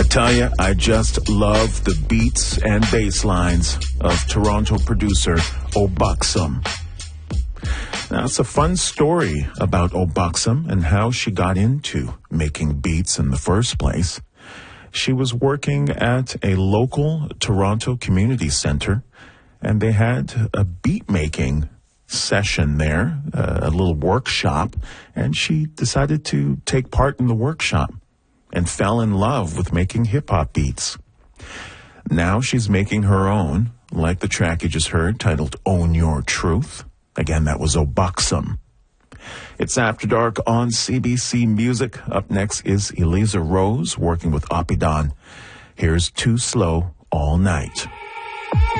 Tell you, I just love the beats and bass lines of Toronto producer Obuxom. Now, it's a fun story about Obuxom and how she got into making beats in the first place. She was working at a local Toronto community center, and they had a beat-making session there, a little workshop, and she decided to take part in the workshop and fell in love with making hip-hop beats. Now she's making her own, like the track you just heard, titled Own Your Truth. Again, that was Obuxom. It's After Dark on CBC Music. Up next is Eliza Rose working with Opidon. Here's Too Slow All Night.